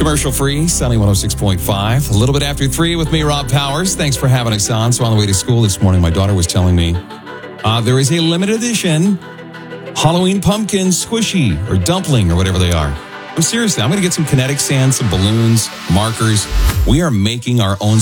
Commercial free, Sunny 106.5. A little bit after 3 with me, Rob Powers. Thanks for having us on. So on the way to school this morning, my daughter was telling me there is a limited edition Halloween pumpkin squishy or dumpling or whatever they are. I'm seriously, I'm going to get some kinetic sand, some balloons, markers. We are making our own